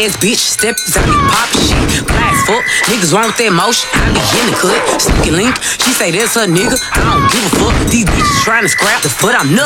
ass bitch, steps out me pop shit. Fly as fuck, niggas wrong with that motion. I be in the cut, sticky link. She say that's her nigga, I don't give a fuck. These bitches trying to scrap the foot, I'm nuck.